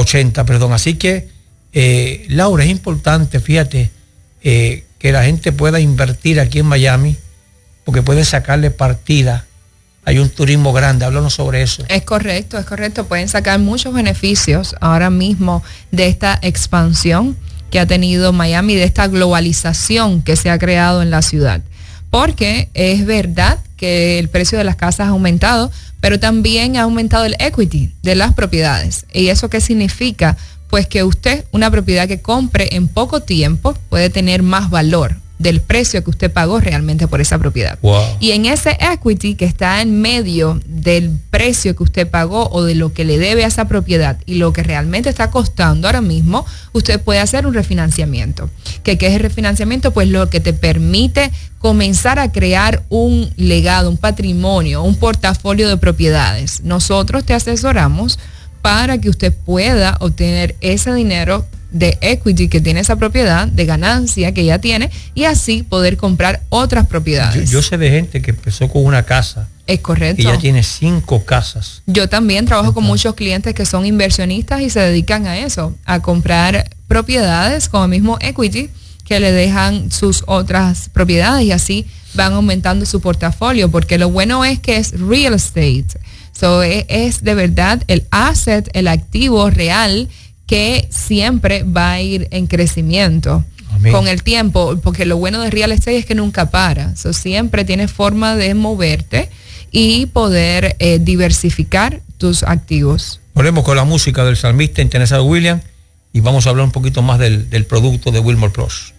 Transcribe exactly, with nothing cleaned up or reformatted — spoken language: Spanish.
ochenta, perdón. Así que, eh, Laura, es importante, fíjate, eh, que la gente pueda invertir aquí en Miami, porque pueden sacarle partida. Hay un turismo grande, háblanos sobre eso. Es correcto, es correcto. Pueden sacar muchos beneficios ahora mismo de esta expansión que ha tenido Miami, de esta globalización que se ha creado en la ciudad. Porque es verdad que el precio de las casas ha aumentado, pero también ha aumentado el equity de las propiedades. ¿Y eso qué significa? Pues que usted, una propiedad que compre en poco tiempo, puede tener más valor del precio que usted pagó realmente por esa propiedad. Wow. Y en ese equity que está en medio del precio que usted pagó o de lo que le debe a esa propiedad y lo que realmente está costando ahora mismo, usted puede hacer un refinanciamiento. ¿Qué, qué es el refinanciamiento? Pues lo que te permite comenzar a crear un legado, un patrimonio, un portafolio de propiedades. Nosotros te asesoramos para que usted pueda obtener ese dinero de equity que tiene esa propiedad, de ganancia que ya tiene, y así poder comprar otras propiedades. Yo, yo sé de gente que empezó con una casa. Es correcto. Y ya tiene cinco casas. Yo también trabajo Entonces. con muchos clientes que son inversionistas y se dedican a eso, a comprar propiedades con el mismo equity que le dejan sus otras propiedades y así van aumentando su portafolio, porque lo bueno es que es real estate. So, es, es de verdad el asset, el activo real que siempre va a ir en crecimiento. Amén. Con el tiempo, porque lo bueno de real estate es que nunca para. So, siempre tienes forma de moverte y poder eh, diversificar tus activos. Volvemos con la música del salmista Tennessee Williams y vamos a hablar un poquito más del, del producto de Wilmore Plus.